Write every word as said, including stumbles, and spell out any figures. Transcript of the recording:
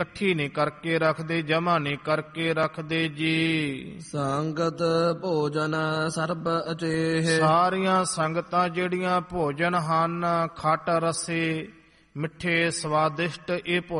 ਇਕੱਠੀ ਨਹੀਂ ਕਰਕੇ ਰੱਖਦੇ, ਜਮਾ ਨਹੀਂ ਕਰਕੇ ਰੱਖਦੇ ਜੀ। ਸੰਗਤ ਭੋਜਨ ਸਰਬ ਅਚੇਹ, ਸਾਰੀਆਂ ਸੰਗਤਾਂ ਜਿਹੜੀਆਂ ਭੋਜਨ ਹਨ, ਖੱਟ ਰੱਸੇ ਮਿੱਠੇ ਸਵਾਦਿਸ਼ਟ, ਇਹ